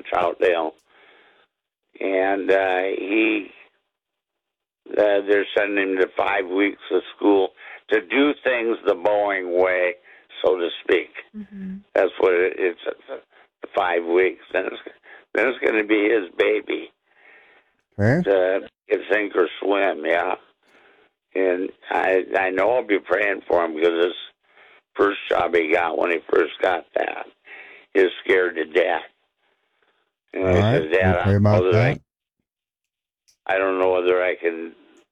Troutdale, and they're sending him to 5 weeks of school to do things the Boeing way, so to speak. Mm-hmm. That's what it's 5 weeks. Then it's going to be his baby. Okay. To sink or swim, yeah. And I know I'll be praying for him because his first job he got when he first got that, he was scared to death. And All he right. says, Dad, We'll pray about that. I don't know whether I can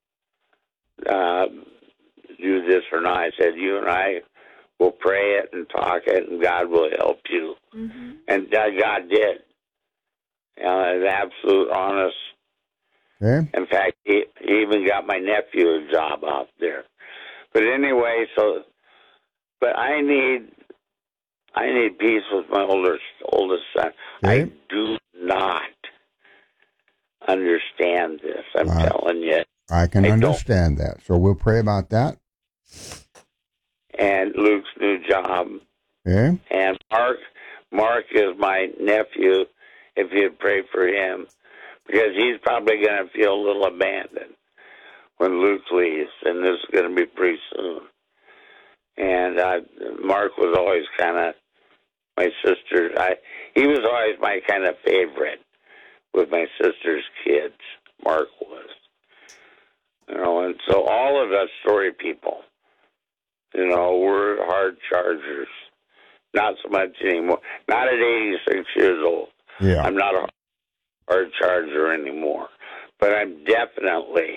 do this or not. I said, you and I will pray it and talk it, and God will help you. Mm-hmm. And God did. An absolute honest. Okay. In fact, he even got my nephew a job out there. But anyway, but I need peace with my oldest son. Okay. I do not understand this. I'm telling you. I can understand that. So we'll pray about that. And Luke's new job. Okay. And Mark is my nephew, if you'd pray for him, because he's probably going to feel a little abandoned when Luke leaves, and this is going to be pretty soon. And Mark was always kind of my sister. He was always my kind of favorite with my sister's kids. Mark was. And so all of us story people, we're hard chargers. Not so much anymore. Not at 86 years old. Yeah. I'm not a hard charger anymore. But I'm definitely,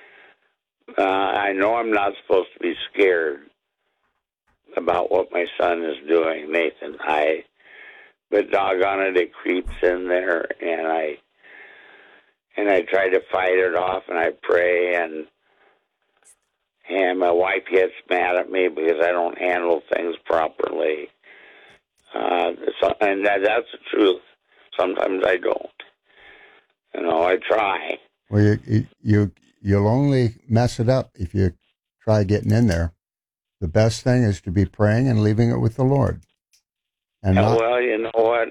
I know I'm not supposed to be scared about what my son is doing, Nathan. But doggone it creeps in there, and I try to fight it off, and I pray, and my wife gets mad at me because I don't handle things properly. And that's the truth. Sometimes I don't. I try. Well, you'll only mess it up if you try getting in there. The best thing is to be praying and leaving it with the Lord. Well, you know what?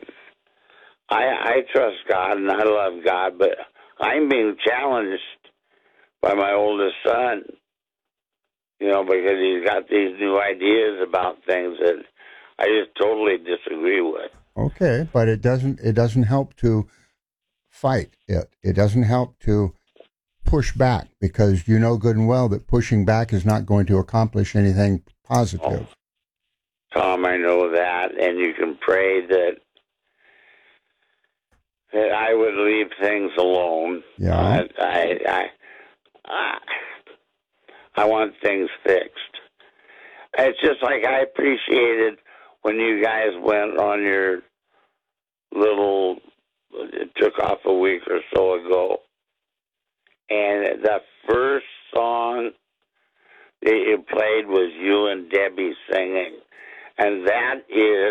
I trust God and I love God, but I'm being challenged by my oldest son, because he's got these new ideas about things that I just totally disagree with. Okay, but it doesn't help to fight it. It doesn't help to push back, because you know good and well that pushing back is not going to accomplish anything positive. Oh, Tom, I know that, and you can pray that I would leave things alone. Yeah. I want things fixed. It's just like I appreciated when you guys went on your it took off a week or so ago, and the first song that you played was you and Debbie singing, and that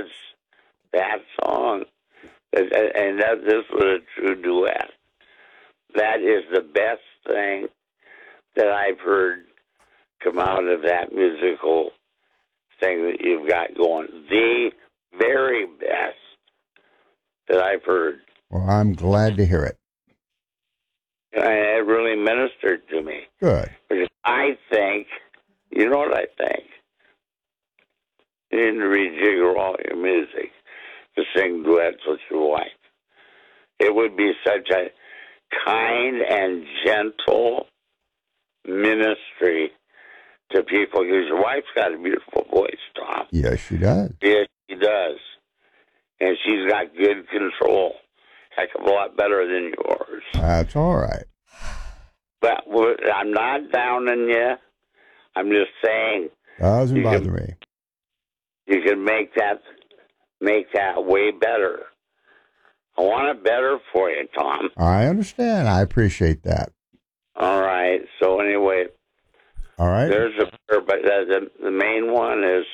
song, and this was a true duet. That is the best thing that I've heard come out of that musical thing that you've got going. The very best that I've heard. Well, I'm glad to hear it. And it really ministered to me. Good. Because I think, you know what I think? You need to rejigger all your music to sing duets with your wife. It would be such a kind and gentle ministry to people, because your wife's got a beautiful voice, Tom. Yes, she does. Yes, she does. And she's got good control. Heck of a lot better than yours. That's all right. But I'm not downing you. I'm just saying. Doesn't bother me. You can make that way better. I want it better for you, Tom. I understand. I appreciate that. All right. So anyway, all right. There's a prayer, but the main one is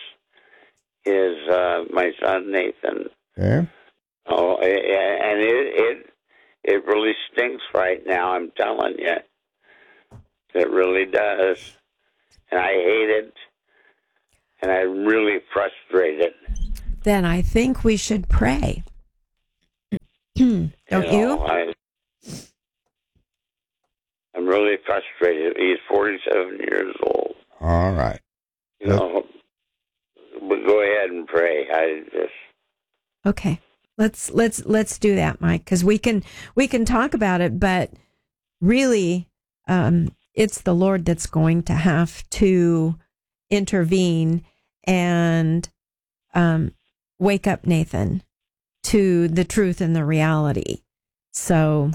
my son Nathan. Okay. Oh, and it really stinks right now. I'm telling you, it really does, and I hate it, and I'm really frustrated. Then I think we should pray. Don't you? I'm really frustrated. He's 47 years old. All right. You know, but go ahead and pray. Okay. Let's do that, Mike, because we can talk about it, but really, it's the Lord that's going to have to intervene and wake up Nathan to the truth and the reality. So,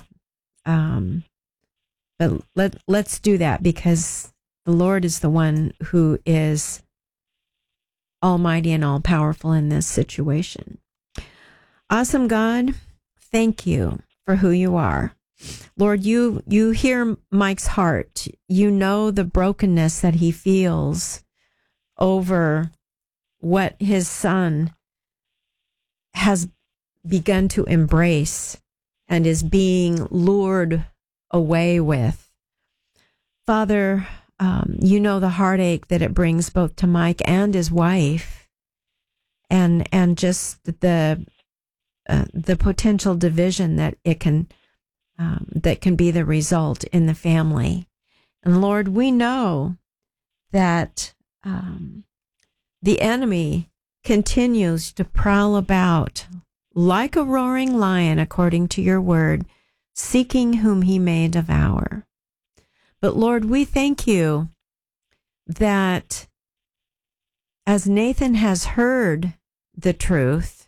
but let's do that, because the Lord is the one who is almighty and all powerful in this situation. Awesome God, thank you for who you are. Lord, you hear Mike's heart. You know the brokenness that he feels over what his son has begun to embrace and is being lured away with. Father, you know the heartache that it brings both to Mike and his wife, and just the potential division that it can be the result in the family. And Lord, we know that the enemy continues to prowl about like a roaring lion, according to your word, seeking whom he may devour. But Lord, we thank you that as Nathan has heard the truth,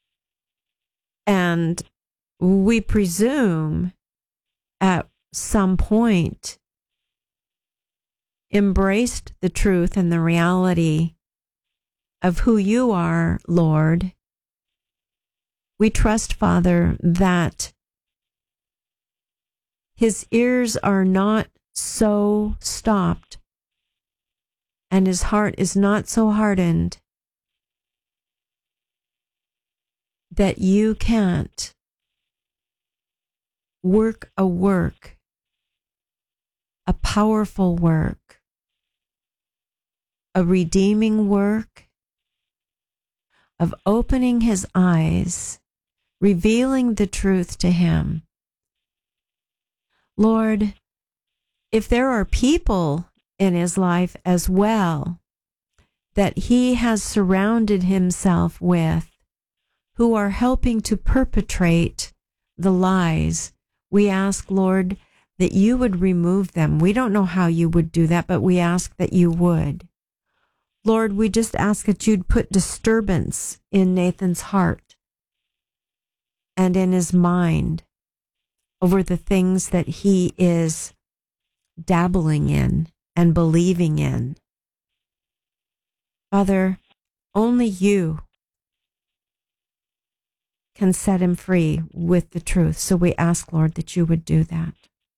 and we presume at some point embraced the truth and the reality of who you are, Lord, we trust, Father, that his ears are not so stopped and his heart is not so hardened that you can't work a powerful work, a redeeming work of opening his eyes, revealing the truth to him. Lord, if there are people in his life as well that he has surrounded himself with who are helping to perpetrate the lies, we ask, Lord, that you would remove them. We don't know how you would do that, but we ask that you would. Lord, we just ask that you'd put disturbance in Nathan's heart and in his mind over the things that he is dabbling in and believing in. Father, only you can set him free with the truth. So we ask, Lord, that you would do that.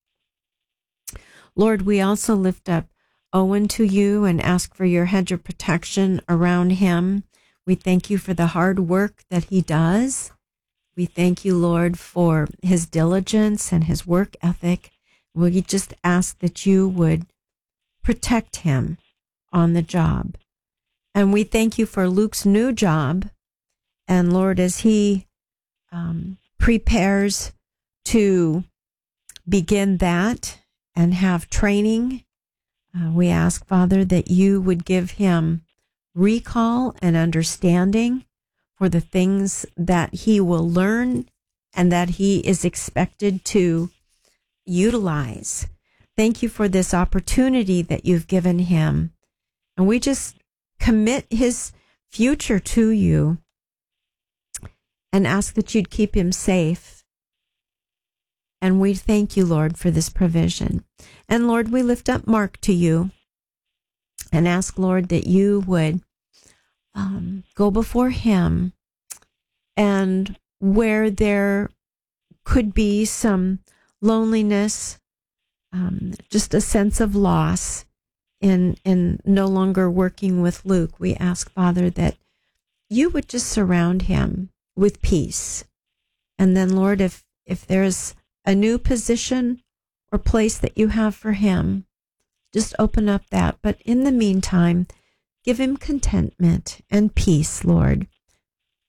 Lord, we also lift up Owen to you and ask for your hedge of protection around him. We thank you for the hard work that he does. We thank you, Lord, for his diligence and his work ethic. We just ask that you would protect him on the job. And we thank you for Luke's new job. And Lord, as he prepares to begin that and have training, we ask, Father, that you would give him recall and understanding for the things that he will learn and that he is expected to utilize. Thank you for this opportunity that you've given him. And we just commit his future to you and ask that you'd keep him safe. And we thank you, Lord, for this provision. And Lord, we lift up Mark to you and ask, Lord, that you would go before him, and where there could be some loneliness, just a sense of loss in no longer working with Luke, we ask, Father, that you would just surround him with peace. And then, Lord, if there's a new position or place that you have for him, just open up that. But in the meantime, give him contentment and peace, Lord.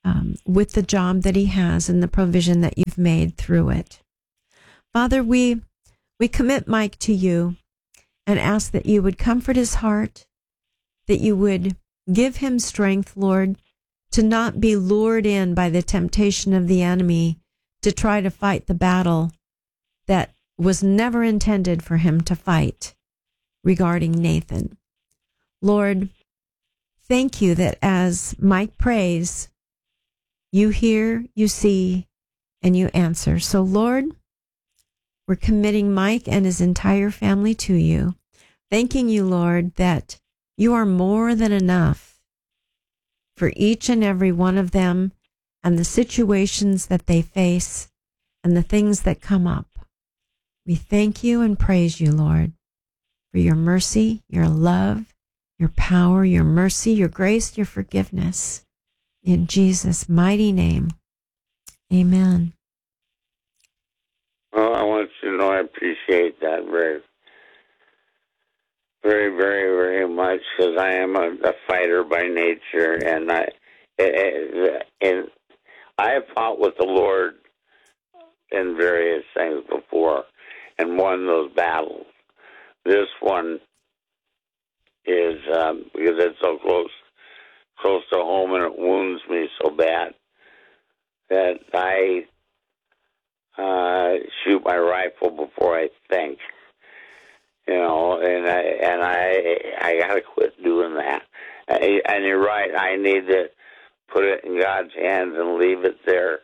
with the job that he has and the provision that you've made through it. Father, we commit Mike to you and ask that you would comfort his heart, that you would give him strength, Lord, to not be lured in by the temptation of the enemy to try to fight the battle that was never intended for him to fight regarding Nathan. Lord, thank you that as Mike prays, you hear, you see, and you answer. So, Lord, we're committing Mike and his entire family to you, thanking you, Lord, that you are more than enough for each and every one of them and the situations that they face and the things that come up. We thank you and praise you, Lord, for your mercy, your love, your power, your mercy, your grace, your forgiveness. In Jesus' mighty name, amen. Well, I want you to know I appreciate that very, very, very, very much, because I am a fighter by nature, and I have fought with the Lord in various things before and won those battles. This one is because it's so close to home, and it wounds me so bad that I shoot my rifle before I think, and I gotta quit doing that. And you're right, I need to put it in God's hands and leave it there.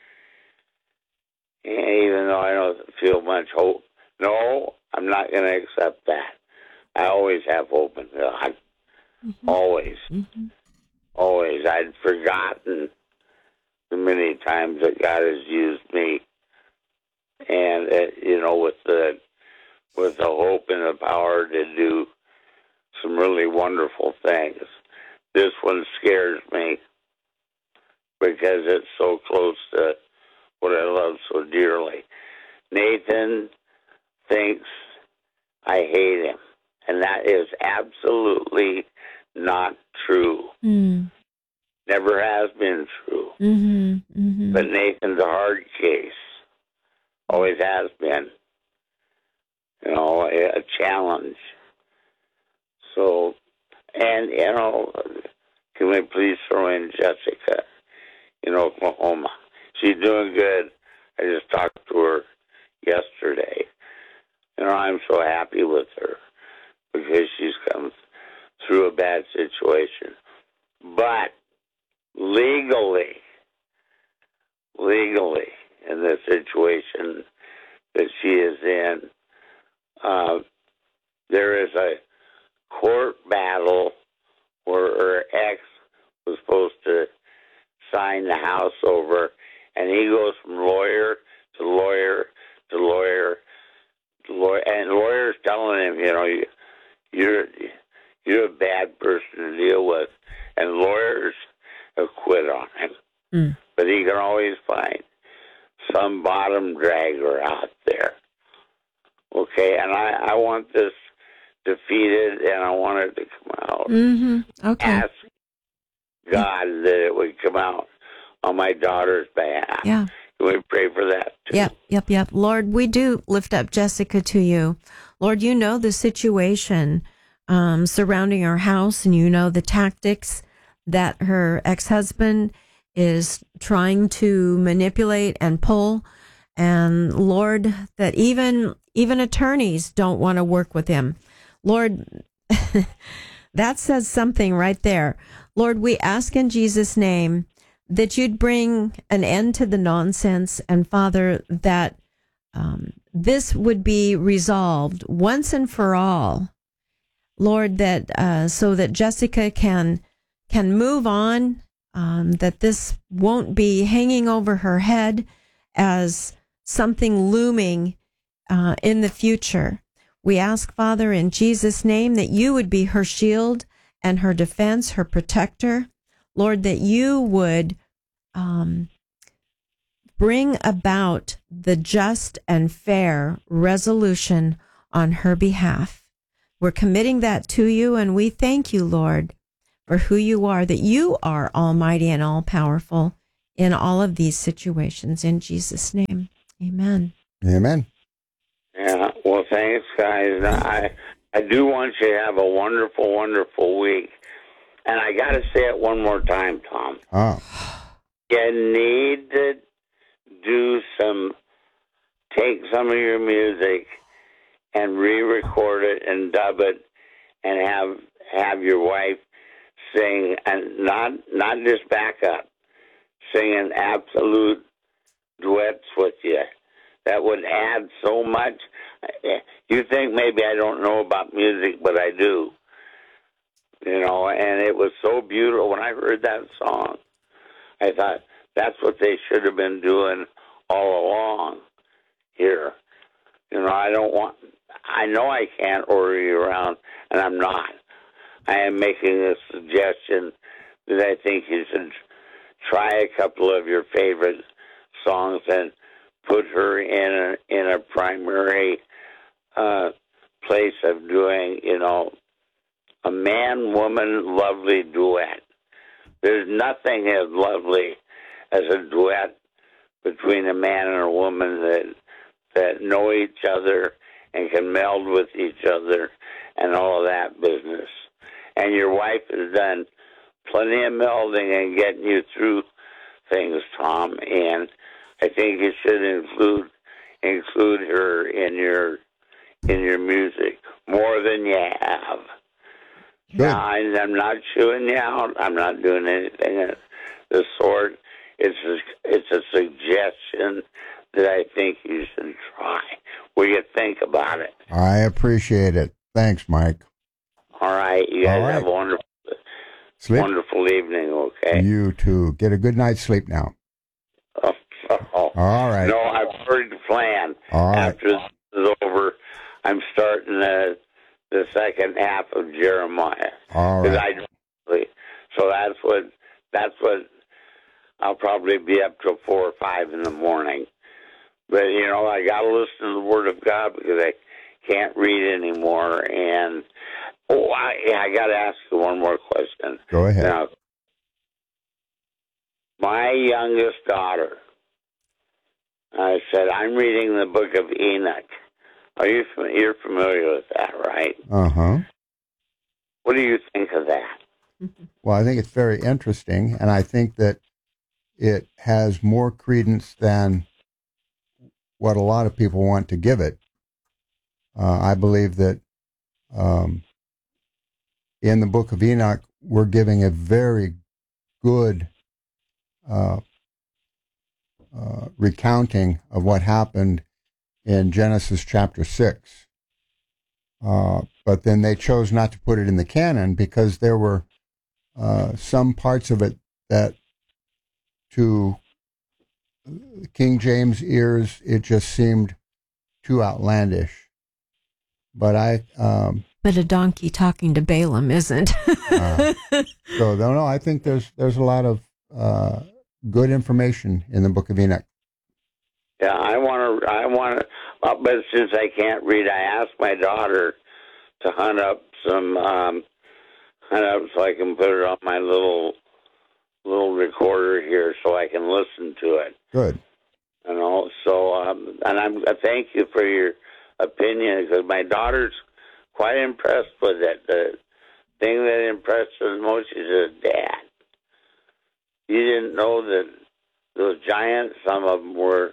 And even though I don't feel much hope, no, I'm not going to accept that. I always have hope in God. Mm-hmm. Always. Mm-hmm. Always. I'd forgotten the many times that God has used me, and with the hope and the power to do some really wonderful things. This one scares me because it's so close to what I love so dearly. Nathan thinks I hate him, and that is absolutely not true. Mm. Never has been true. Mm-hmm, mm-hmm. But Nathan's a hard case. Always has been. A challenge. So, and, can we please throw in Jessica in Oklahoma? She's doing good. I just talked to her yesterday. I'm so happy with her because she's come through a bad situation. But legally, in the situation that she is in, there is a court battle where her ex was supposed to sign the house over, and he goes from lawyer to lawyer to lawyer to lawyer, and lawyers telling him, you're a bad person to deal with, and lawyers have quit on him. Mm. But he can always find some bottom dragger out there. Okay, and I want this defeated, and I want it to come out. Mm-hmm. Okay. Ask God that it would come out on my daughter's behalf. Yeah. Can we pray for that too? Yep. Lord, we do lift up Jessica to you. Lord, you know the situation surrounding our house, and you know the tactics that her ex-husband is trying to manipulate and pull. And Lord, that even attorneys don't want to work with him. Lord, that says something right there. Lord, we ask in Jesus' name that you'd bring an end to the nonsense, and Father, that this would be resolved once and for all. Lord, that so that Jessica can move on, that this won't be hanging over her head as something looming in the future. We ask, Father, in Jesus' name, that you would be her shield and her defense, her protector. Lord, that you would bring about the just and fair resolution on her behalf. We're committing that to you, and we thank you, Lord, for who you are, that you are almighty and all-powerful. in all of these situations. In Jesus' name, amen. Amen. Yeah. Well, thanks, guys. I do want you to have a wonderful, wonderful week. And I got to say it one more time, Tom. You need to take some of your music and re-record it and dub it, and have your wife sing, and not just backup, singing absolute duets with you. That would add so much. You think maybe I don't know about music, but I do. And it was so beautiful. When I heard that song, I thought that's what they should have been doing all along here. I know I can't order you around, and I'm not. I am making a suggestion that I think you should try a couple of your favorite songs and put her in a primary place of doing, a man-woman lovely duet. There's nothing as lovely as a duet between a man and a woman that know each other and can meld with each other and all of that business. And your wife has done plenty of melding and getting you through things, Tom, and I think you should include her in your music more than you have. Good. Now, I'm not chewing you out. I'm not doing anything of the sort. It's a suggestion that I think you should try. What do you think about it? I appreciate it. Thanks, Mike. All right. You guys have a wonderful evening, okay? You too. Get a good night's sleep now. Oh. All right. No, I've already planned. All right. After this is over, I'm starting the second half of Jeremiah. All right. So that's what I'll probably be up till 4 or 5 in the morning. But I got to listen to the Word of God because I can't read anymore. And I got to ask you one more question. Go ahead. Now, my youngest daughter, I said, I'm reading the book of Enoch. You're familiar with that, right? Uh-huh. What do you think of that? Well, I think it's very interesting, and I think that it has more credence than what a lot of people want to give it. I believe that in the book of Enoch, we're giving a very good recounting of what happened in Genesis chapter 6. But then they chose not to put it in the canon because there were some parts of it that, to King James ears, it just seemed too outlandish. But But a donkey talking to Balaam isn't. So no, I think there's a lot of good information in the book of Enoch. Yeah, I want to, but since I can't read, I asked my daughter to hunt up so I can put it on my little recorder here so I can listen to it. Good. And I thank you for your opinion because my daughter's quite impressed with it. The thing that impressed her the most is his dad. You didn't know that those giants, some of them were,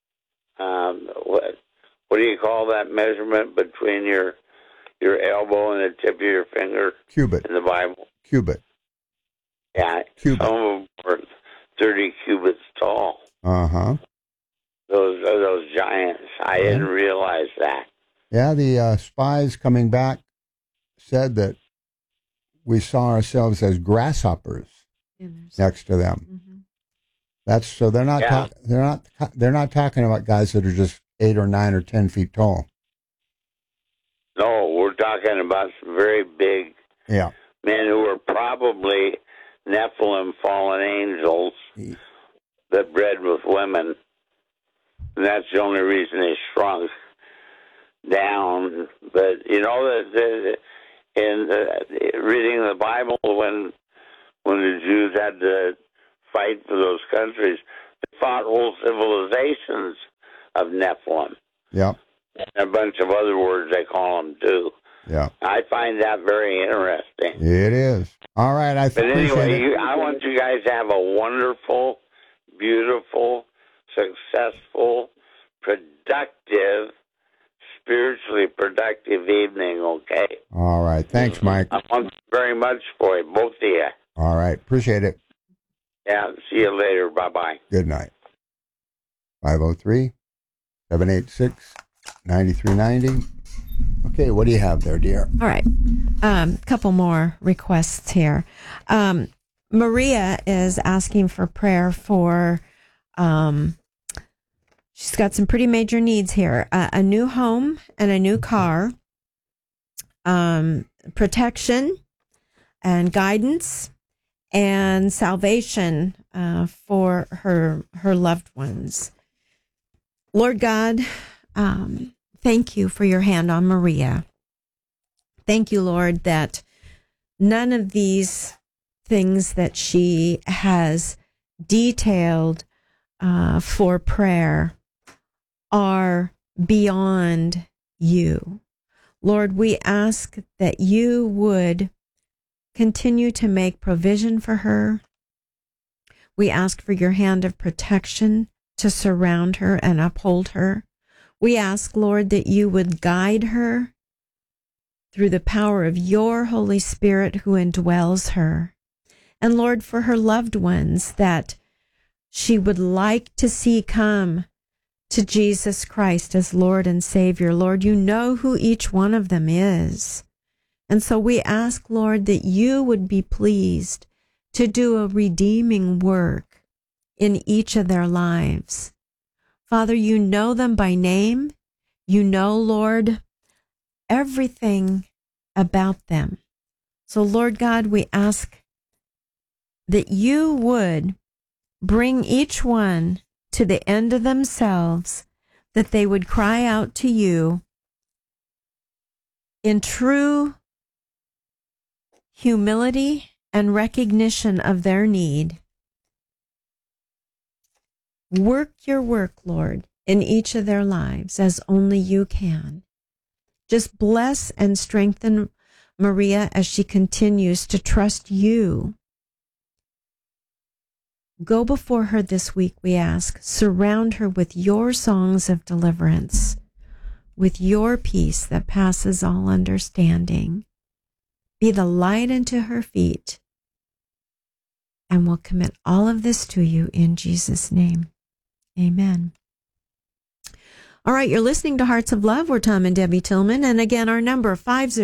what do you call that measurement between your elbow and the tip of your finger? Cubit. In the Bible. Cubit. Yeah. Cubit. Some of them were 30 cubits tall. Uh-huh. Those giants. I didn't realize that. Yeah, the spies coming back said that we saw ourselves as grasshoppers next to them. Mm-hmm. That's so they're not they're not talking about guys that are just 8 or 9 or 10 feet tall. No, we're talking about some very big men who were probably Nephilim, fallen angels that bred with women. And that's the only reason they shrunk down. But that in reading the Bible, when the Jews had to fight for those countries. They fought whole civilizations of Nephilim. Yep. And a bunch of other words they call them, too. Yeah. I find that very interesting. It is. All right. But anyway, I want you guys to have a wonderful, beautiful, successful, productive, spiritually productive evening, okay? All right. Thanks, Mike. I want very much for you, both of you. All right. Appreciate it. Yeah, see you later. Bye-bye. Good night. 503-786-9390. Okay, what do you have there, dear? All right. Couple more requests here. Maria is asking for prayer for, she's got some pretty major needs here. A new home and a new car, protection and guidance, and salvation for her loved ones. Lord God, thank you for your hand on Maria. Thank you, Lord, that none of these things that she has detailed for prayer are beyond you. Lord, we ask that you would continue to make provision for her. We ask for your hand of protection to surround her and uphold her. We ask, Lord, that you would guide her through the power of your Holy Spirit who indwells her. And Lord, for her loved ones that she would like to see come to Jesus Christ as Lord and Savior. Lord, you know who each one of them is. And so we ask, Lord, that you would be pleased to do a redeeming work in each of their lives. Father, you know them by name. You know, Lord, everything about them. So, Lord God, we ask that you would bring each one to the end of themselves, that they would cry out to you in true humility and recognition of their need. Work your work, Lord, in each of their lives as only you can. Just bless and strengthen Maria as she continues to trust you. Go before her this week, we ask. Surround her with your songs of deliverance, with your peace that passes all understanding. Be the light unto her feet. And we'll commit all of this to you in Jesus' name. Amen. All right, you're listening to Hearts of Love. We're Tom and Debbie Tillman. And again, our number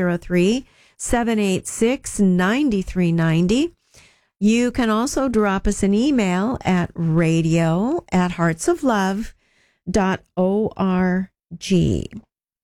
503-786-9390. You can also drop us an email at radio@heartsoflove.org.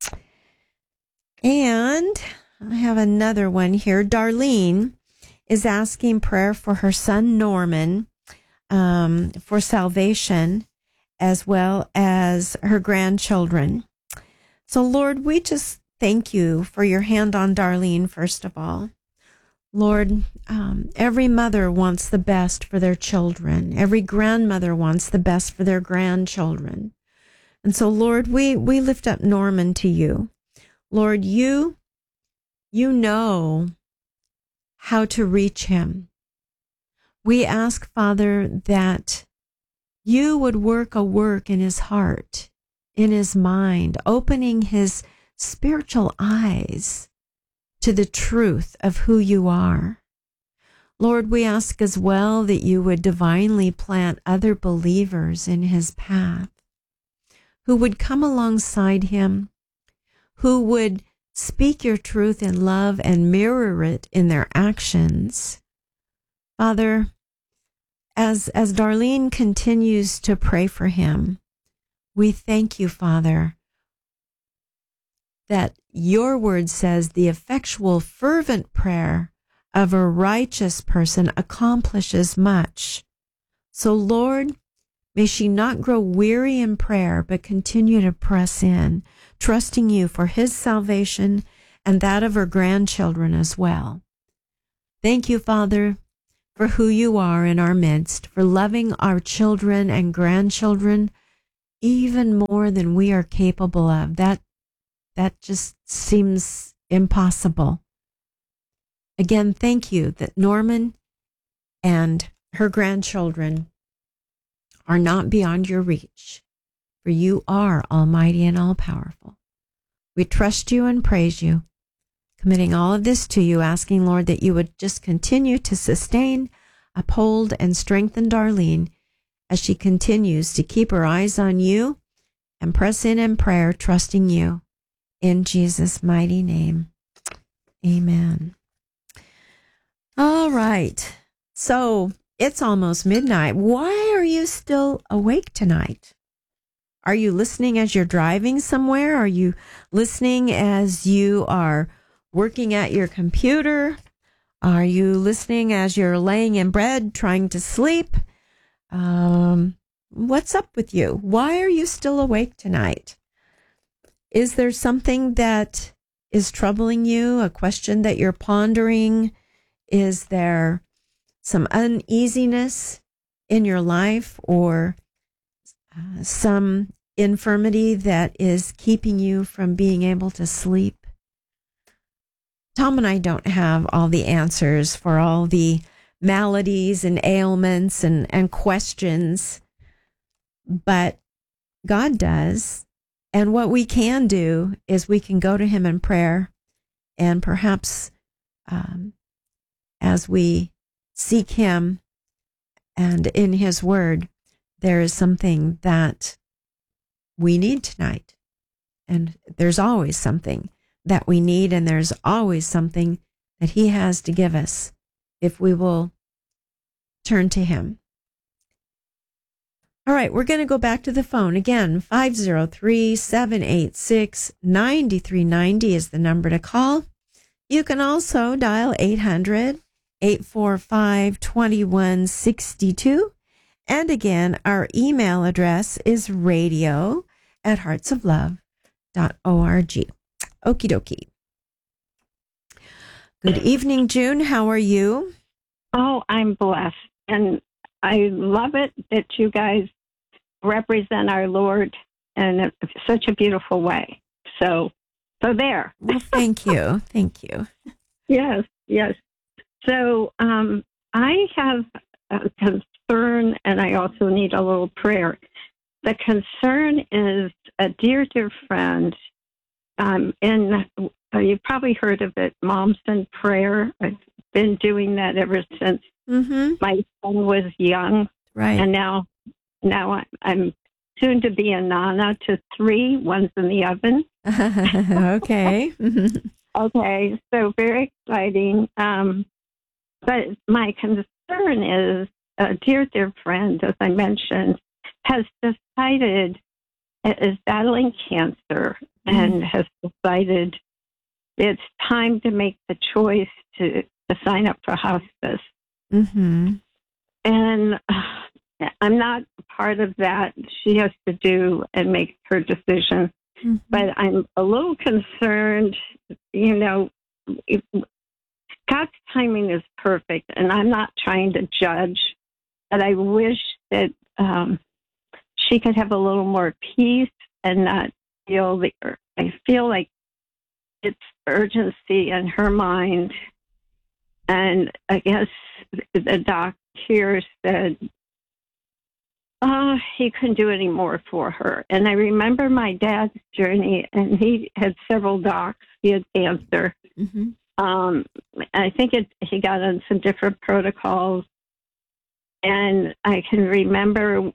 And I have another one here. Darlene is asking prayer for her son Norman for salvation, as well as her grandchildren. So, Lord, we just thank you for your hand on Darlene, first of all. Lord, every mother wants the best for their children. Every grandmother wants the best for their grandchildren. And so, Lord, we lift up Norman to you. Lord, you know how to reach him. We ask, Father, that you would work a work in his heart, in his mind, opening his spiritual eyes to the truth of who you are. Lord, we ask as well that you would divinely plant other believers in his path who would come alongside him, who would speak your truth in love and mirror it in their actions. Father, as Darlene continues to pray for him, we thank you, Father, that your word says the effectual, fervent prayer of a righteous person accomplishes much. So, Lord, may she not grow weary in prayer, but continue to press in, trusting you for his salvation and that of her grandchildren as well. Thank you, Father, for who you are in our midst, for loving our children and grandchildren even more than we are capable of. That just seems impossible. Again, thank you that Norman and her grandchildren are not beyond your reach, for you are almighty and all-powerful. We trust you and praise you, committing all of this to you, asking, Lord, that you would just continue to sustain, uphold, and strengthen Darlene as she continues to keep her eyes on you and press in prayer, trusting you. In Jesus' mighty name, amen. All right. So it's almost midnight. Why are you still awake tonight? Are you listening as you're driving somewhere? Are you listening as you are working at your computer? Are you listening as you're laying in bed trying to sleep? What's up with you? Why are you still awake tonight? Is there something that is troubling you? A question that you're pondering? Is there some uneasiness in your life, or some infirmity that is keeping you from being able to sleep? Tom and I don't have all the answers for all the maladies and ailments and questions, but God does. And what we can do is we can go to him in prayer, and perhaps as we seek him and in his word, there is something that we need tonight. And there's always something that we need, and there's always something that he has to give us if we will turn to him. All right, we're going to go back to the phone. Again, 503-786-9390 is the number to call. You can also dial 800-845-2162. And again, our email address is radio@heartsoflove.org. Okie dokie. Good evening, June. How are you? Oh, I'm blessed. And I love it that you guys represent our Lord in such a beautiful way. So there. Well, thank you. Thank you. Yes. So I have a concern, and I also need a little prayer. The concern is a dear friend. You've probably heard of it, Moms in Prayer. I've been doing that ever since my son was young. Right. And now I'm soon to be a nana to 3. One's in the oven. Okay. Okay, so very exciting. But my concern is a dear friend, as I mentioned, has decided, is battling cancer, and has decided it's time to make the choice to sign up for hospice. And I'm not part of that. She has to do and make her decision. But I'm a little concerned, God's timing is perfect, and I'm not trying to judge, but I wish that she could have a little more peace and not feel I feel like it's urgency in her mind. And I guess the doctor said, he couldn't do any more for her. And I remember my dad's journey, and he had several docs. He had cancer. I think he got on some different protocols. And I can remember,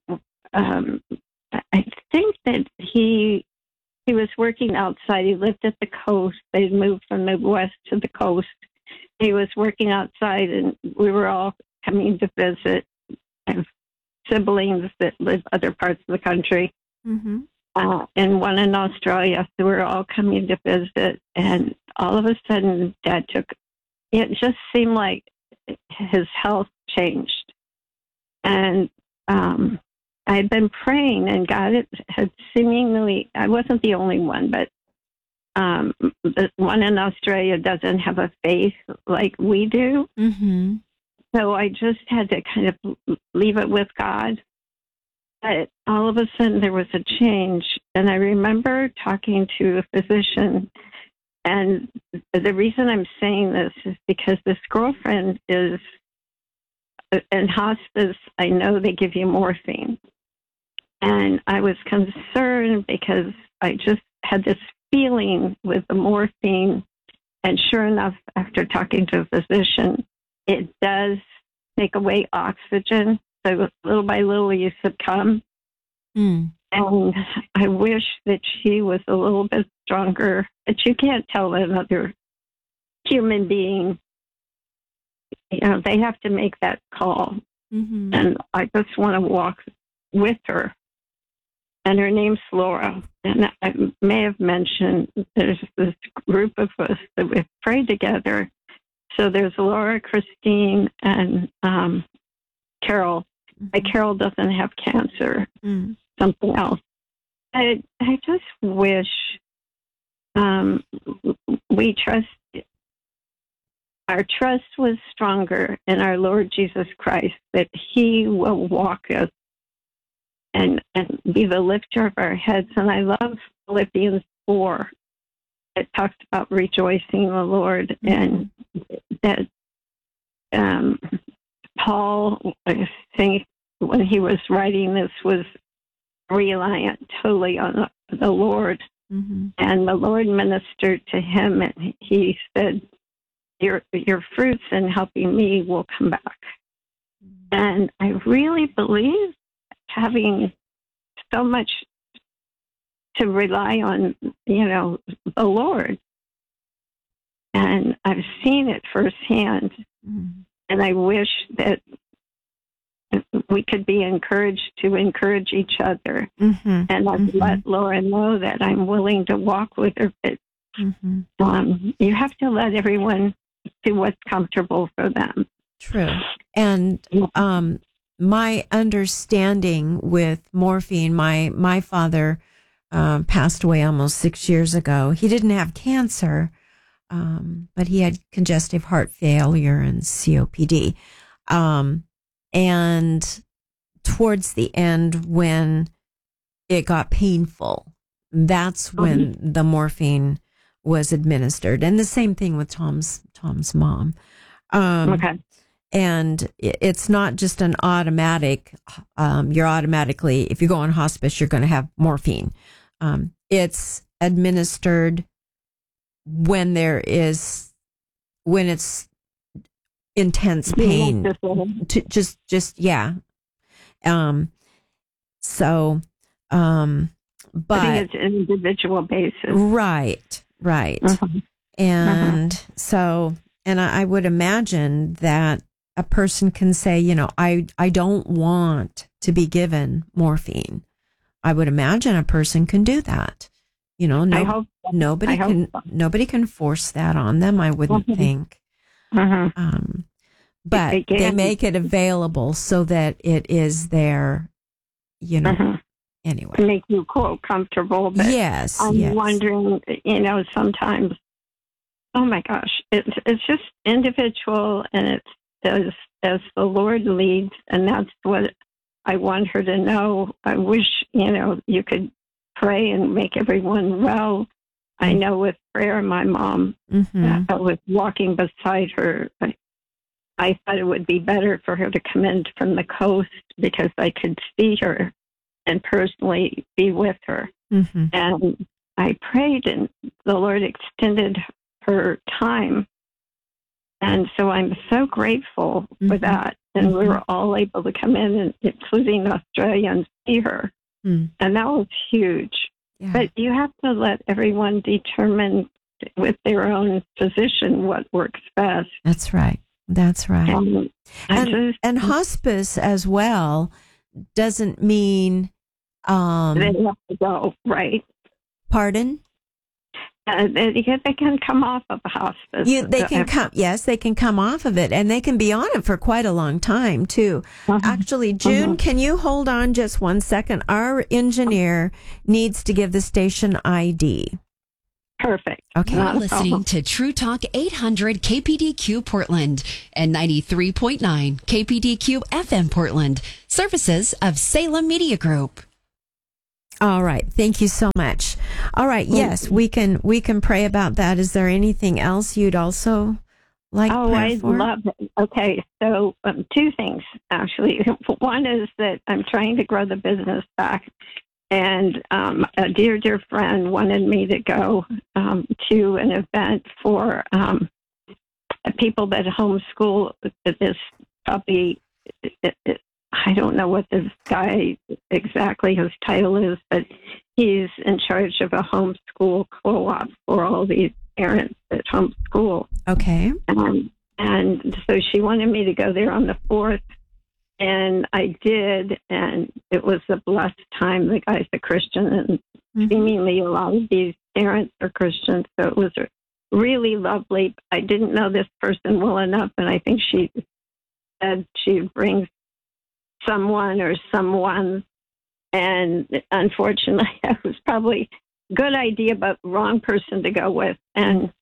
I think that he was working outside. He lived at the coast. They'd moved from the west to the coast. He was working outside, and we were all coming to visit. I have siblings that live other parts of the country, and one in Australia. So we were all coming to visit, and all of a sudden, Dad it just seemed like his health changed. And I'd been praying, and God had seemingly, I wasn't the only one, but the one in Australia doesn't have a faith like we do. so I just had to kind of leave it with God. But all of a sudden there was a change. And I remember talking to a physician. And the reason I'm saying this is because this girlfriend is in hospice. I know they give you morphine. And I was concerned because I just had this feeling with the morphine. And sure enough, after talking to a physician, it does take away oxygen. So little by little, you succumb. And I wish that she was a little bit stronger. But you can't tell another human being. You know, they have to make that call. And I just want to walk with her. And her name's Laura. And I may have mentioned there's this group of us that we've prayed together. So there's Laura, Christine, and Carol. Carol doesn't have cancer, something else. I just wish we trust. Our trust was stronger in our Lord Jesus Christ, that He will walk us and be the lifter of our heads. And I love Philippians 4. It talks about rejoicing in the Lord, and that Paul, I think, when he was writing this, was reliant totally on the Lord. And the Lord ministered to him, and he said, your fruits in helping me will come back. And I really believe having so much to rely on, you know, the Lord. And I've seen it firsthand. And I wish that we could be encouraged to encourage each other. And I've let Laura know that I'm willing to walk with her. But you have to let everyone do what's comfortable for them. True. And my understanding with morphine, my father passed away almost 6 years ago. He didn't have cancer, but he had congestive heart failure and COPD. And towards the end, when it got painful, that's when the morphine was administered. And the same thing with Tom's mom. And it's not just an automatic, you're automatically, if you go on hospice, you're going to have morphine. It's administered when it's intense pain. But I think it's an individual basis. Right. And so, and I would imagine that a person can say, you know, I don't want to be given morphine. I would imagine a person can do that. You know, nobody can force that on them, I wouldn't think. But they make it available so that it is there, you know. Anyway, to make you quote comfortable. But I'm wondering, you know, sometimes, oh my gosh, it's just individual, and it's as the Lord leads, and that's what I want her to know. I wish, you know, you could pray and make everyone well. I know with prayer, my mom, I was walking beside her. I thought it would be better for her to come in from the coast because I could see her and personally be with her. And I prayed, and the Lord extended her time. And so I'm so grateful for that. And we were all able to come in, including Australia, and see her. And that was huge. Yeah. But you have to let everyone determine with their own physician what works best. That's right. And hospice as well doesn't mean they have to go, right? Pardon? They can come off of hospice. They can come off of it, and they can be on it for quite a long time too. Actually, June, can you hold on just 1 second? Our engineer needs to give the station ID. Perfect. Okay. Not a Listening problem. to True Talk 800 KPDQ Portland and 93.9 KPDQ FM Portland. Services of Salem Media Group. All right. Thank you so much. All right. Yes, we can pray about that. Is there anything else you'd also like Oh, prayer I for? love it. Okay, so two things, actually. One is that I'm trying to grow the business back. And a dear friend wanted me to go to an event for people that homeschool. This puppy, I don't know what this guy exactly his title is, but he's in charge of a homeschool co-op for all these parents that homeschool. Okay. And so she wanted me to go there on the 4th. And I did, and it was a blessed time. The guy's a Christian, and seemingly a lot of these parents are Christians, so it was really lovely. I didn't know this person well enough, and I think she said she brings someone or someone, and unfortunately, that was probably a good idea, but wrong person to go with. And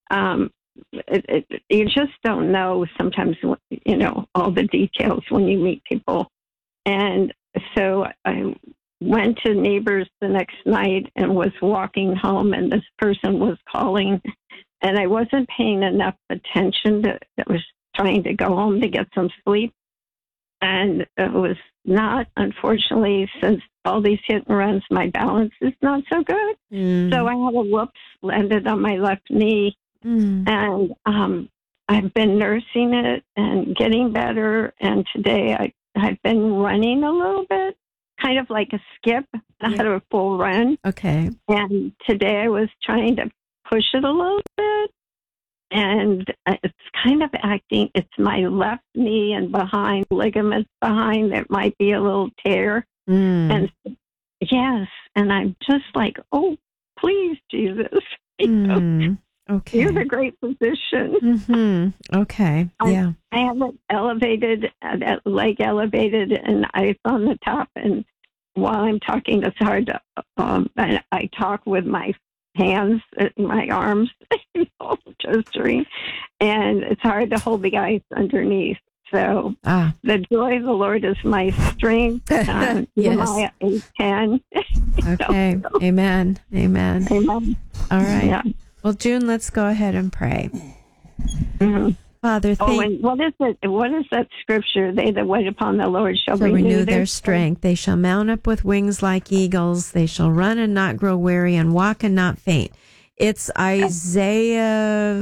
you just don't know sometimes, all the details when you meet people. And so I went to Neighbors the next night and was walking home, and this person was calling, and I wasn't paying enough attention I was trying to go home to get some sleep. And it was not, unfortunately, since all these hit and runs, my balance is not so good. So I had a whoops, landed on my left knee. And I've been nursing it and getting better. And today I've been running a little bit, kind of like a skip, not a full run. Okay. And today I was trying to push it a little bit. And it's kind of acting, it's my left knee and behind, ligaments behind, there might be a little tear. And yes, and I'm just like, oh, please, Jesus. Okay. You're the great physician. Okay. Yeah. I have it elevated, that leg elevated, and it's on the top. And while I'm talking, it's hard to, I talk with my hands, my arms, gesturing, and it's hard to hold the ice underneath. So the joy of the Lord is my strength. Yes. Nehemiah 8:10. Okay. Amen. Amen. Amen. All right. Yeah. Well, June, let's go ahead and pray. Father, and what is it? What is that scripture? They that wait upon the Lord shall renew their strength. They shall mount up with wings like eagles. They shall run and not grow weary, and walk and not faint. It's Isaiah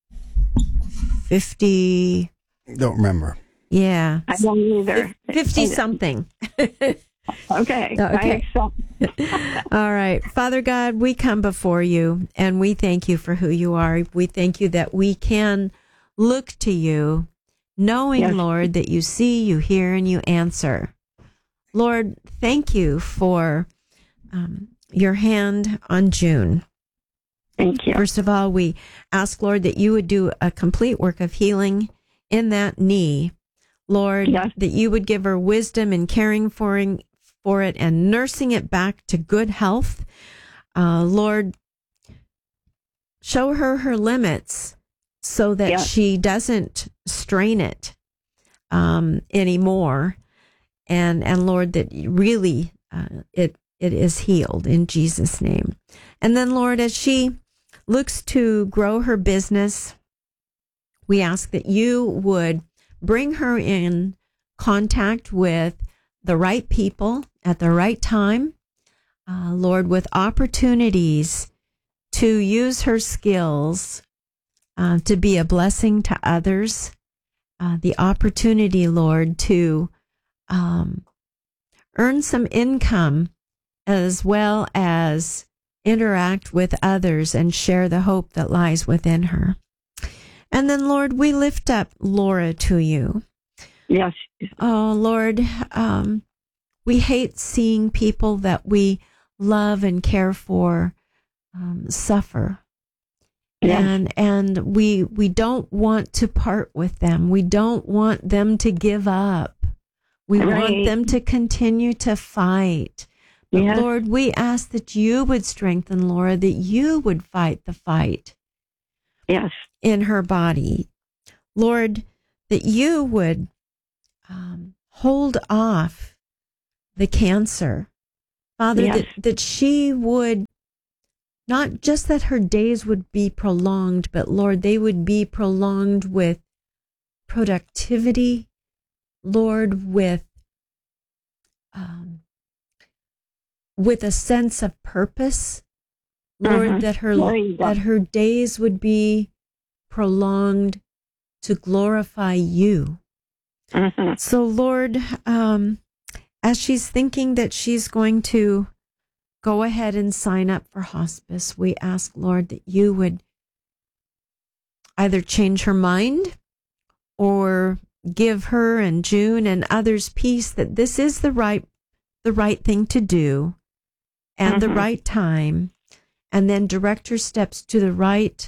50. Don't remember. Yeah. I don't either. 50 something. Okay. Okay. All right. Father God, we come before you and we thank you for who you are. We thank you that we can look to you, knowing, Lord, that you see, you hear, and you answer. Lord, thank you for your hand on June. Thank you. First of all, we ask, Lord, that you would do a complete work of healing in that knee. Lord, that you would give her wisdom in caring for it and nursing it back to good health. Lord, show her limits so that she doesn't strain it anymore. And Lord, that really it is healed in Jesus' name. And then, Lord, as she looks to grow her business, we ask that you would bring her in contact with the right people at the right time, Lord, with opportunities to use her skills to be a blessing to others, the opportunity, Lord, to earn some income as well as interact with others and share the hope that lies within her. And then, Lord, we lift up Laura to you. Yes. Oh, Lord, we hate seeing people that we love and care for suffer. Yes. And we don't want to part with them. We don't want them to give up. We want them to continue to fight Yes. Lord, we ask that you would strengthen Laura, that you would fight the fight Yes. in her body. Lord, that you would hold off the cancer. Father, Yes. that she would, not just that her days would be prolonged, but Lord, they would be prolonged with productivity, Lord, with a sense of purpose, Lord, that her days would be prolonged to glorify you. Mm-hmm. So, Lord, as she's thinking that she's going to go ahead and sign up for hospice, we ask, Lord, that you would either change her mind or give her and June and others peace that this is the right thing to do and the right time, and then direct her steps to the right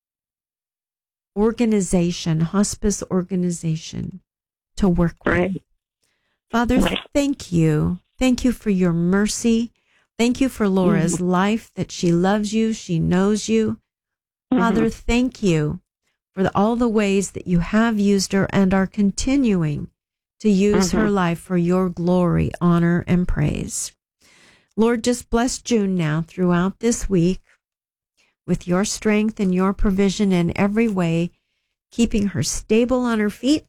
organization, hospice organization to work with. Father, thank you. Thank you for your mercy. Thank you for Laura's life, that she loves you, she knows you. Father, thank you for all the ways that you have used her and are continuing to use her life for your glory, honor, and praise. Lord, just bless June now throughout this week with your strength and your provision in every way, keeping her stable on her feet,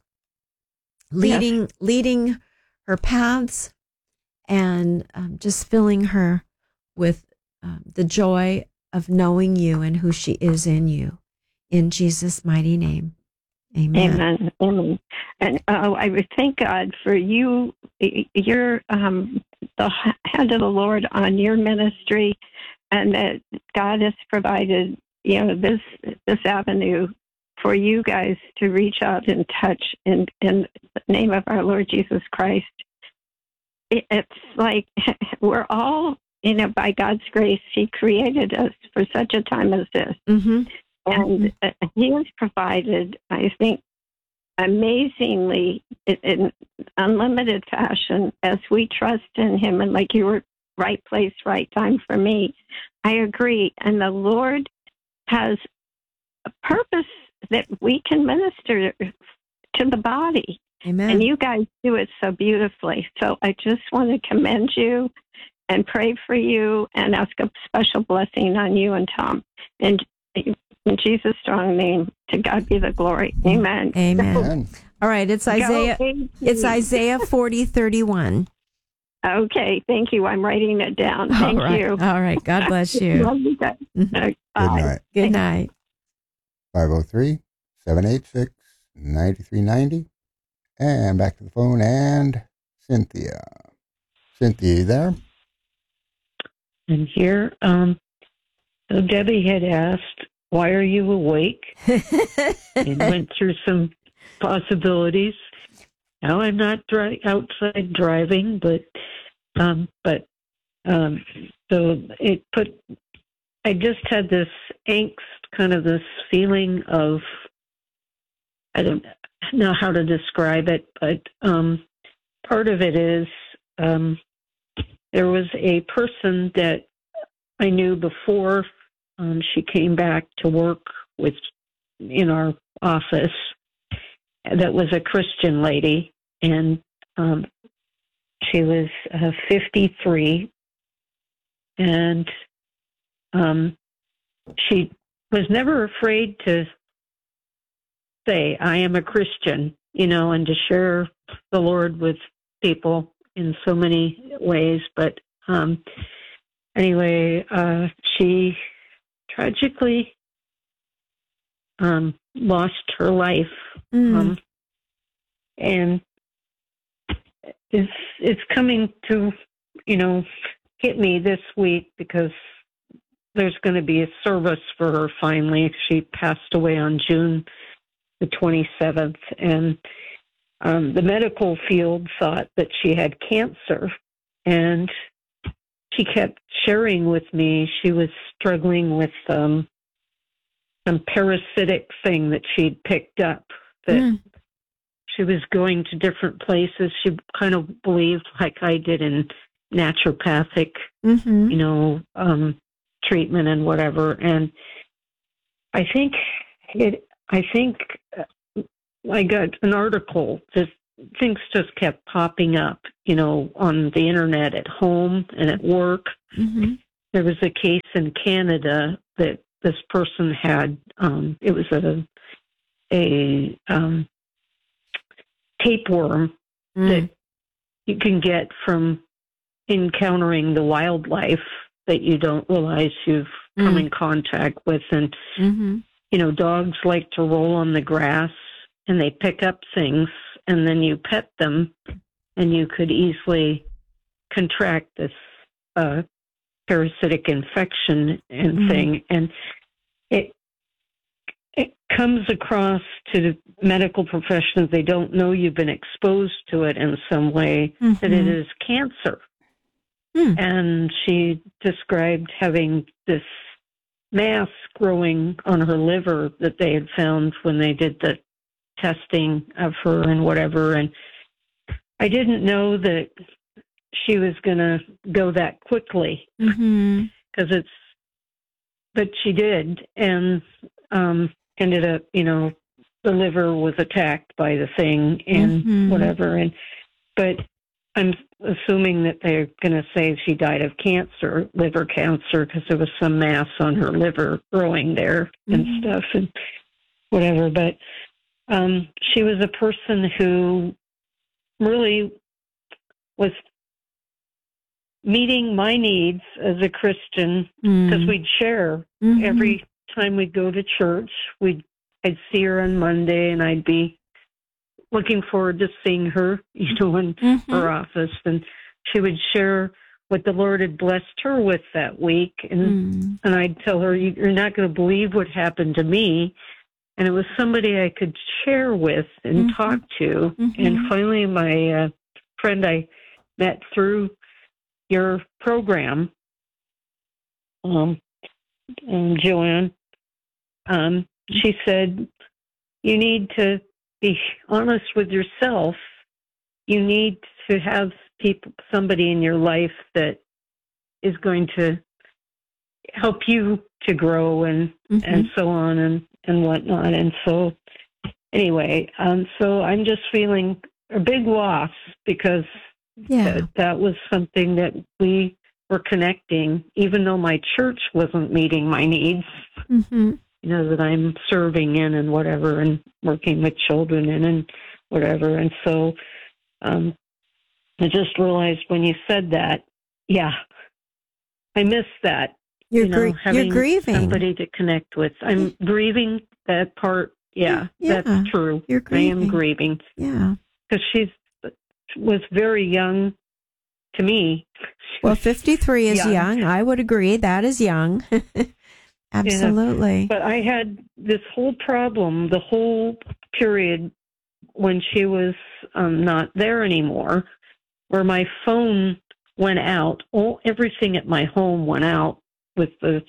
leading her paths, and just filling her with the joy of knowing you and who she is in you. In Jesus' mighty name. Amen. Amen. Amen. And I would thank God for you. You're the hand of the Lord on your ministry, and that God has provided, this avenue for you guys to reach out and touch in the name of our Lord Jesus Christ. It's like we're all, by God's grace, He created us for such a time as this. And He has provided, I think, amazingly, in unlimited fashion, as we trust in Him. And like you were, right place, right time for me. I agree. And the Lord has a purpose that we can minister to the body. Amen. And you guys do it so beautifully. So I just want to commend you and pray for you and ask a special blessing on you and Tom. And in Jesus' strong name, to God be the glory. Amen. Amen. All right, it's Isaiah. It's Isaiah 40:31. Okay, thank you. I'm writing it down. Thank you. All right. God bless you. Love you guys. Good night. Good night. 503-786-9390. And back to the phone, and Cynthia. Cynthia, you there? And here, so Debbie had asked, why are you awake? And went through some possibilities. Now I'm not outside driving, but so it put, I just had this angst, kind of this feeling of, I don't know how to describe it, but part of it is there was a person that I knew before she came back to work in our office that was a Christian lady, and she was 53, and she was never afraid to say, I am a Christian, and to share the Lord with people in so many ways. But anyway, she tragically lost her life. And it's coming to, hit me this week, because there's going to be a service for her finally. She passed away on June the 27th, and the medical field thought that she had cancer, and she kept sharing with me she was struggling with some parasitic thing that she'd picked up, that she was going to different places. She kind of believed, like I did, in naturopathic, treatment and whatever. And I think I got an article, just things just kept popping up, on the internet, at home and at work. Mm-hmm. There was a case in Canada that this person had, it was a tapeworm that you can get from encountering the wildlife that you don't realize you've come in contact with. And, dogs like to roll on the grass and they pick up things, and then you pet them and you could easily contract this parasitic infection and thing. And it comes across to the medical professionals. They don't know you've been exposed to it in some way, that it is cancer. And she described having this mass growing on her liver that they had found when they did the testing of her and whatever. And I didn't know that she was going to go that quickly, because but she did, and ended up, the liver was attacked by the thing and whatever. But I'm assuming that they're going to say she died of cancer, liver cancer, because there was some mass on her liver growing there and stuff and whatever. But she was a person who really was meeting my needs as a Christian, because we'd share every time we'd go to church. I'd see her on Monday, and I'd be looking forward to seeing her, in her office, and she would share what the Lord had blessed her with that week, and I'd tell her, "You're not going to believe what happened to me." And it was somebody I could share with and talk to. And finally, my friend I met through your program, Joanne, she said, "You need to be honest with yourself. You need to have somebody in your life that is going to help you to grow and so on and whatnot." And so anyway, so I'm just feeling a big loss, because that was something that we were connecting, even though my church wasn't meeting my needs, that I'm serving in and whatever, and working with children in and whatever. And so I just realized when you said that, I miss that. You're grieving. Somebody to connect with. I'm grieving that part. That's true. You're grieving. I am grieving. Yeah. Because she was very young to me. Well, 53 is young. I would agree. That is young. Absolutely. But I had this whole problem, the whole period when she was not there anymore, where my phone went out. Everything at my home went out with the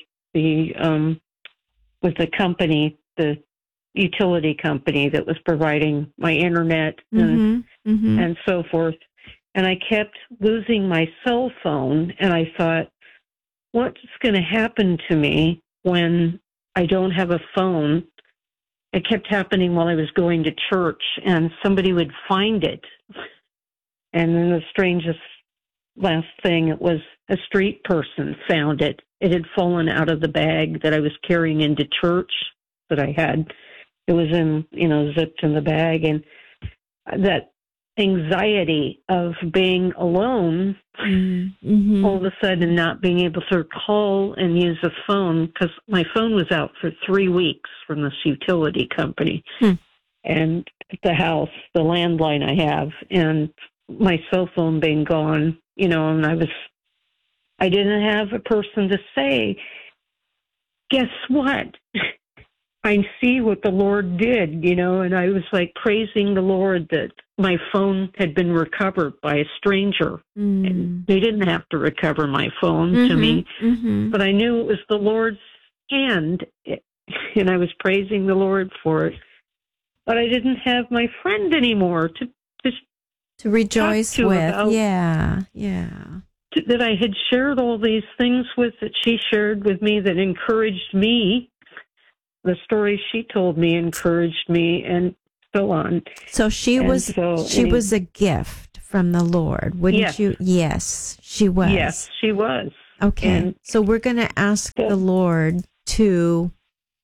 company, the utility company that was providing my internet and so forth. And I kept losing my cell phone, and I thought, what's going to happen to me when I don't have a phone? It kept happening while I was going to church, and somebody would find it. And then the strangest last thing, it was a street person found it. It had fallen out of the bag that I was carrying into church that I had. It was zipped in the bag. And that anxiety of being alone, all of a sudden not being able to call and use a phone, because my phone was out for 3 weeks from this utility company. And the house, the landline I have, and my cell phone being gone, and I didn't have a person to say, guess what? I see what the Lord did, and I was like praising the Lord that my phone had been recovered by a stranger. And they didn't have to recover my phone to me, but I knew it was the Lord's hand, and I was praising the Lord for it. But I didn't have my friend anymore to rejoice with. About. Yeah. that I had shared all these things with, that she shared with me, that encouraged me. The story she told me encouraged me, and so on. So she was a gift from the Lord, wouldn't you? Yes, she was. Yes, she was. Okay. And so we're going to ask the Lord to,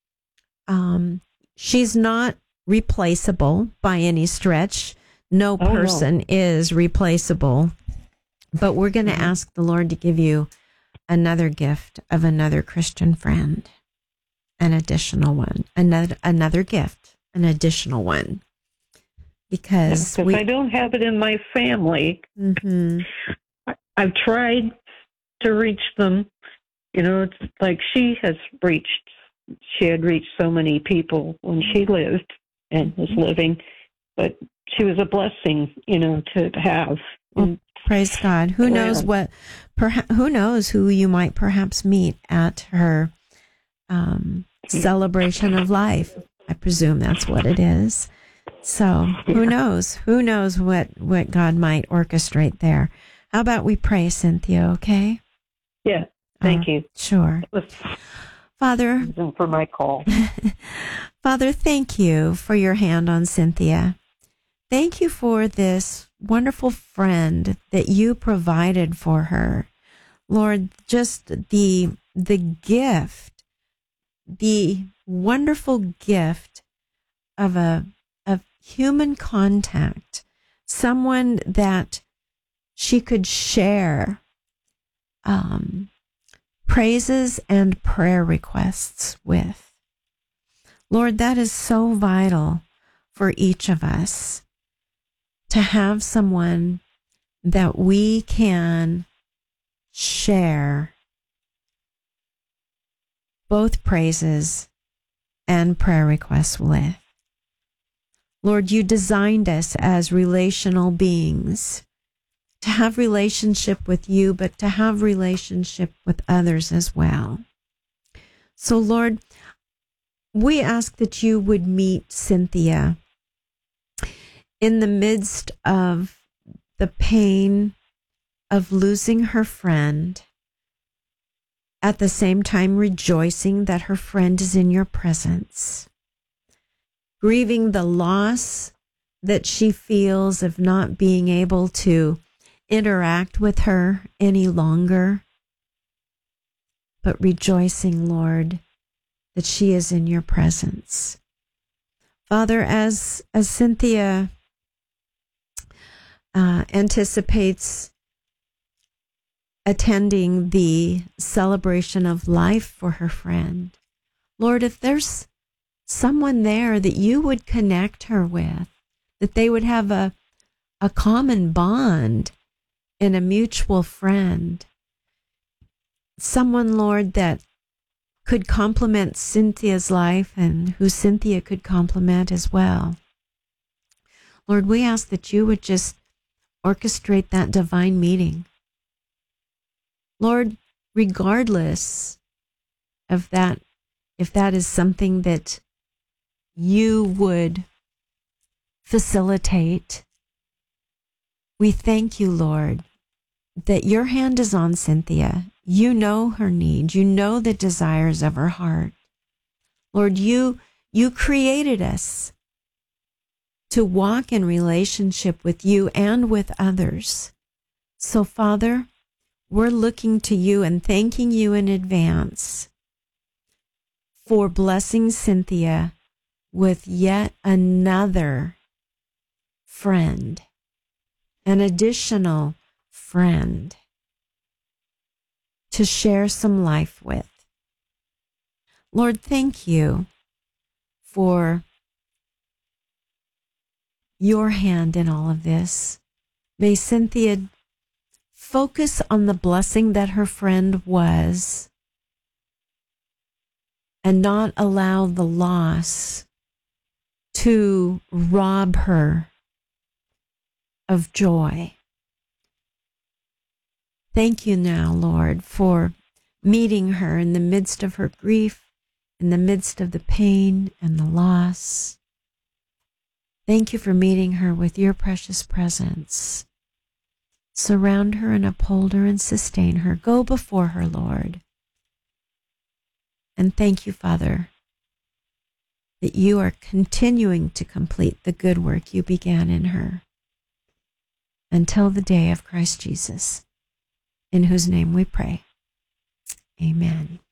she's not replaceable by any stretch. No person is replaceable. But we're going to ask the Lord to give you another gift of another Christian friend, an additional one, another gift, an additional one. Because I don't have it in my family. Mm-hmm. I've tried to reach them. You know, it's like she had reached so many people when she lived and was living, but she was a blessing, you know, to have. Well, praise God. Who knows who knows who you might perhaps meet at her celebration of life. I presume that's what it is. So who knows? Who knows what God might orchestrate there? How about we pray, Cynthia, okay? Yeah, thank you. Sure. Father, for my call. Father, thank you for your hand on Cynthia. Thank you for this wonderful friend that you provided for her. Lord, just the gift, the wonderful gift of human contact, someone that she could share praises and prayer requests with. Lord, that is so vital for each of us, to have someone that we can share both praises and prayer requests with. Lord, you designed us as relational beings, to have relationship with you, but to have relationship with others as well. So, Lord, we ask that you would meet Cynthia in the midst of the pain of losing her friend, at the same time rejoicing that her friend is in your presence, grieving the loss that she feels of not being able to interact with her any longer, but rejoicing, Lord, that she is in your presence. Father, as Cynthia anticipates attending the celebration of life for her friend, Lord, if there's someone there that you would connect her with, that they would have a common bond in a mutual friend, someone, Lord, that could complement Cynthia's life and who Cynthia could complement as well. Lord, we ask that you would just orchestrate that divine meeting. Lord, regardless of that, if that is something that you would facilitate, we thank you, Lord, that your hand is on Cynthia. You know her needs. You know the desires of her heart. Lord, you created us to walk in relationship with you and with others. So, Father, we're looking to you and thanking you in advance for blessing Cynthia with yet another friend, an additional friend to share some life with. Lord, thank you for your hand in all of this. May Cynthia focus on the blessing that her friend was and not allow the loss to rob her of joy. Thank you now, Lord, for meeting her in the midst of her grief, in the midst of the pain and the loss. Thank you for meeting her with your precious presence. Surround her and uphold her and sustain her. Go before her, Lord. And thank you, Father, that you are continuing to complete the good work you began in her until the day of Christ Jesus, in whose name we pray. Amen.